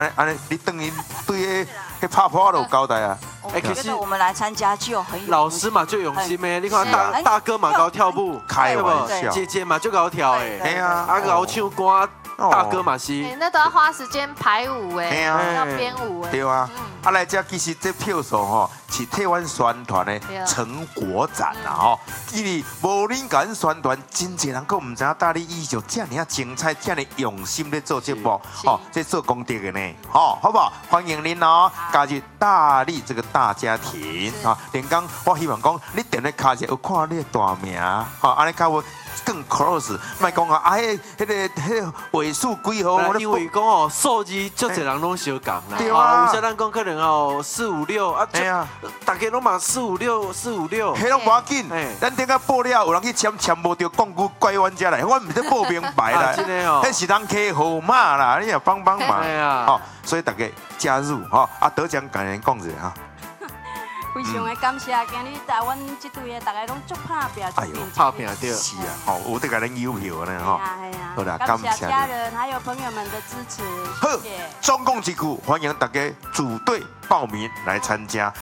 安尼你等于对迄拍破都有交代啊。 可是我们来参加就很有老师嘛就用心咩，你看大哥嘛搞跳舞， 开玩笑， 姐姐嘛就搞跳诶， 哎呀， 搞唱歌，大哥嘛是， 那都要花时间排舞哎，要编舞哎， 对啊，来这其实这票数吼是替阮宣传的成果展啦吼，因为无恁甲阮宣传，真侪人佫唔知影大理艺术这尔精彩，这么用心咧做节目，吼，这做功德的呢，吼，好不好？欢迎您哦，加入大理这个大家庭啊！连讲我希望讲你点咧卡者有看你的大名，吼，安尼较有更 close， 莫讲啊，迄个尾数几号？ 因为讲哦，数字足侪人拢相共啦， 对啊， 有些人讲可能哦4、5、6啊，哎呀，大家拢嘛4、5、6，迄拢无要紧，咱顶下报了，有人去签无到讲句怪阮遮来，我唔得报明白啦， 真的哦， 迄是人开号码啦，你也帮忙， 哎呀， 好，所以大家加入哈，得奖感言讲者哈。 非常的感谢，今日台湾这队的大家拢足拍拼， 哎呦， 拍拼对， 是啊，哦，有得给咱邮票呢哈。 好啦，感谢家人还有朋友们的支持，谢谢。 总共一句，欢迎大家组队报名来参加。